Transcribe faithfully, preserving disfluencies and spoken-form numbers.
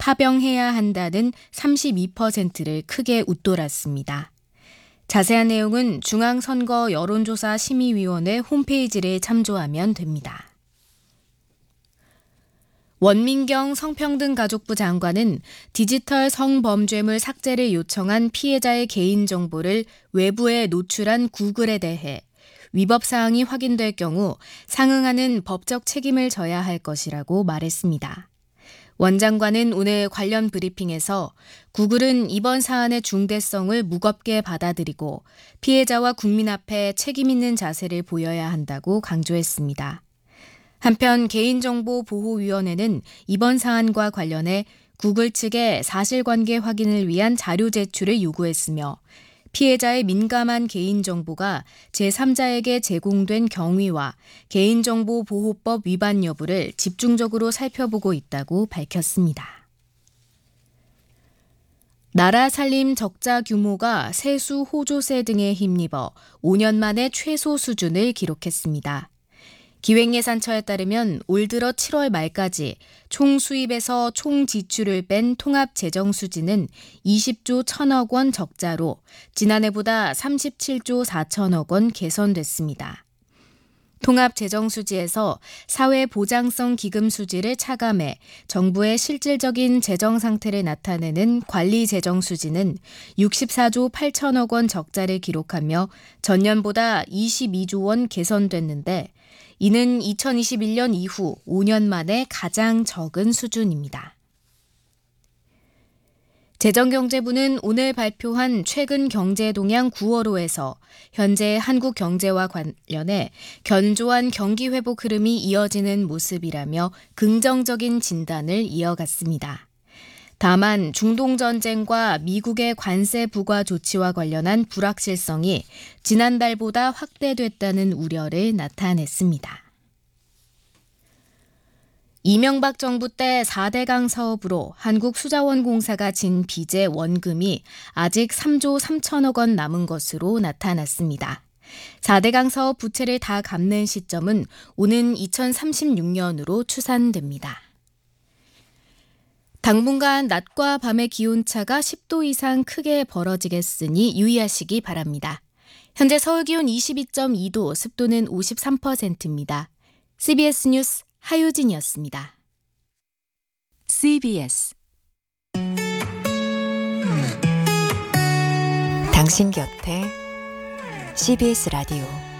파병해야 한다는 삼십이 퍼센트를 크게 웃돌았습니다. 자세한 내용은 중앙선거 여론조사 심의위원회 홈페이지를 참조하면 됩니다. 원민경 성평등가족부 장관은 디지털 성범죄물 삭제를 요청한 피해자의 개인정보를 외부에 노출한 구글에 대해 위법 사항이 확인될 경우 상응하는 법적 책임을 져야 할 것이라고 말했습니다. 원 장관은 오늘 관련 브리핑에서 구글은 이번 사안의 중대성을 무겁게 받아들이고 피해자와 국민 앞에 책임 있는 자세를 보여야 한다고 강조했습니다. 한편 개인정보보호위원회는 이번 사안과 관련해 구글 측에 사실관계 확인을 위한 자료 제출을 요구했으며 피해자의 민감한 개인정보가 제삼자에게 제공된 경위와 개인정보보호법 위반 여부를 집중적으로 살펴보고 있다고 밝혔습니다. 나라 살림 적자 규모가 세수 호조세 등에 힘입어 오 년 만에 최소 수준을 기록했습니다. 기획예산처에 따르면 올 들어 칠월 말까지 총 수입에서 총 지출을 뺀 통합재정수지는 이십조 천억 원 적자로 지난해보다 삼십칠조 사천억 원 개선됐습니다. 통합재정수지에서 사회보장성 기금 수지를 차감해 정부의 실질적인 재정 상태를 나타내는 관리재정수지는 육십사조 팔천억 원 적자를 기록하며 전년보다 이십이조 원 개선됐는데 이는 이천이십일 년 이후 오 년 만에 가장 적은 수준입니다. 재정경제부는 오늘 발표한 최근 경제동향 구월호에서 현재 한국 경제와 관련해 견조한 경기 회복 흐름이 이어지는 모습이라며 긍정적인 진단을 이어갔습니다. 다만 중동전쟁과 미국의 관세 부과 조치와 관련한 불확실성이 지난달보다 확대됐다는 우려를 나타냈습니다. 이명박 정부 때 사대강 사업으로 한국수자원공사가 진 빚의 원금이 아직 삼조 삼천억 원 남은 것으로 나타났습니다. 사대강 사업 부채를 다 갚는 시점은 오는 이천삼십육 년으로 추산됩니다. 당분간 낮과 밤의 기온차가 십 도 이상 크게 벌어지겠으니 유의하시기 바랍니다. 현재 서울 기온 이십이 점 이 도, 습도는 오십삼 퍼센트입니다. 씨비에스 뉴스 하유진이었습니다. 씨비에스 당신 곁에 씨비에스 라디오